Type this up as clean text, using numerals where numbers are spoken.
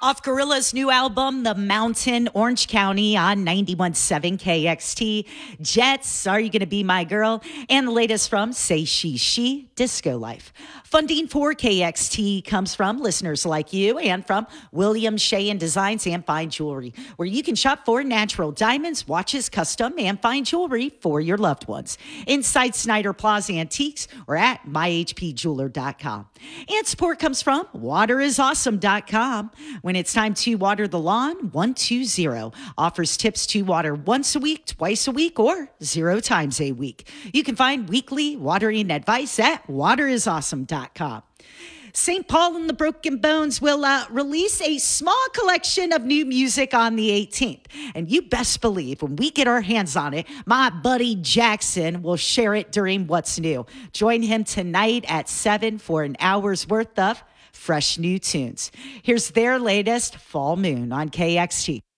Off Gorilla's new album, The Mountain, Orange County on 91.7 KXT. Jets, Are You Gonna Be My Girl? And the latest from Say She, Disco Life. Funding for KXT comes from listeners like you and from William Shea Designs and Fine Jewelry, where you can shop for natural diamonds, watches, custom, and fine jewelry for your loved ones. Inside Snyder Plaza Antiques or at myhpjeweler.com. And support comes from waterisawesome.com. When it's time to water the lawn, 120 offers tips to water once a week, twice a week, or 0 times a week. You can find weekly watering advice at waterisawesome.com. St. Paul and the Broken Bones will release a small collection of new music on the 18th. And you best believe when we get our hands on it, my buddy Jackson will share it during What's New. Join him tonight at 7 for an hour's worth of fresh new tunes. Here's their latest Fall Moon on KXT.